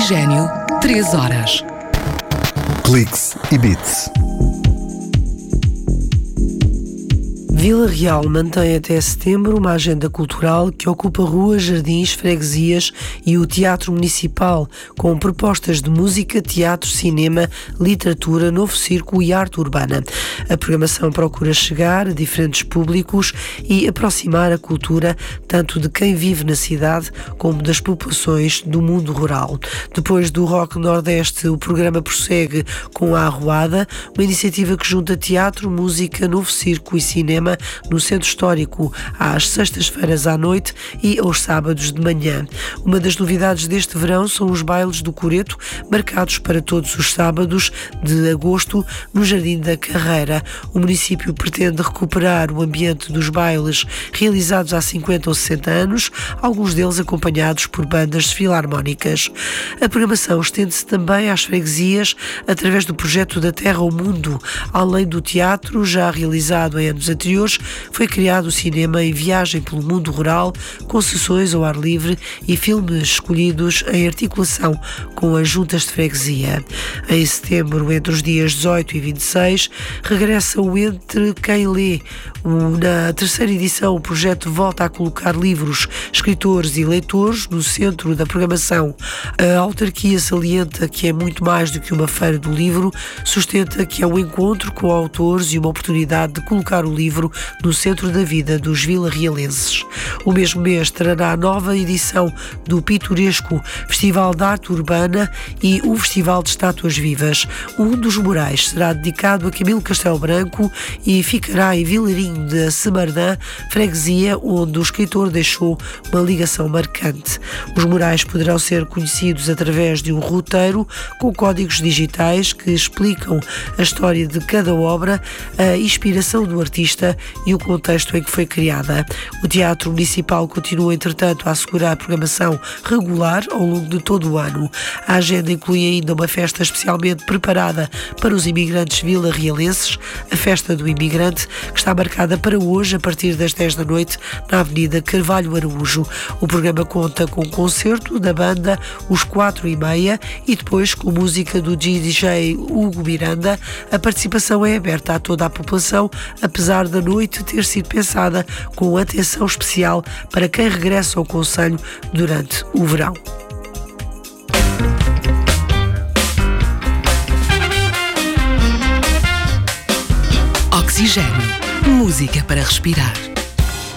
Oxigênio, 3 horas. Cliques e Beats. Vila Real mantém até setembro uma agenda cultural que ocupa ruas, jardins, freguesias e o Teatro Municipal, com propostas de música, teatro, cinema, literatura, novo circo e arte urbana. A programação procura chegar a diferentes públicos e aproximar a cultura tanto de quem vive na cidade como das populações do mundo rural. Depois do Rock Nordeste, o programa prossegue com a Arruada, uma iniciativa que junta teatro, música, novo circo e cinema no Centro Histórico às sextas-feiras à noite e aos sábados de manhã. Uma das novidades deste verão são os bailes do Coreto, marcados para todos os sábados de agosto no Jardim da Carreira. O município pretende recuperar o ambiente dos bailes realizados há 50 ou 60 anos, alguns deles acompanhados por bandas filarmónicas. A programação estende-se também às freguesias através do projeto Da Terra ao Mundo. Além do teatro, já realizado em anos anteriores, foi criado o cinema em viagem pelo mundo rural, com sessões ao ar livre e filmes escolhidos em articulação com as juntas de freguesia. Em setembro, entre os dias 18 e 26, regressa o Entre Quem Lê. Na terceira edição, o projeto volta a colocar livros, escritores e leitores no centro da programação. A autarquia salienta que é muito mais do que uma feira do livro, sustenta que é um encontro com autores e uma oportunidade de colocar o livro no centro da vida dos vilarrealenses. O mesmo mês trará a nova edição do Pitoresco, Festival de Arte Urbana e o Festival de Estátuas Vivas. Um dos murais será dedicado a Camilo Castelo Branco e ficará em Vilarinho de Semardã, freguesia onde o escritor deixou uma ligação marcante. Os murais poderão ser conhecidos através de um roteiro com códigos digitais que explicam a história de cada obra, a inspiração do artista e o contexto em que foi criada. O Teatro Municipal continua, entretanto, a assegurar a programação regular ao longo de todo o ano. A agenda inclui ainda uma festa especialmente preparada para os imigrantes vilarrealenses, a Festa do Imigrante, que está marcada para hoje, a partir das 10 da noite, na Avenida Carvalho Araújo. O programa conta com um concerto da banda Os 4:30 e depois com música do DJ Hugo Miranda. A participação é aberta a toda a população, apesar da noite ter sido pensada com atenção especial para quem regressa ao concelho durante o verão. Oxigênio. Música para respirar.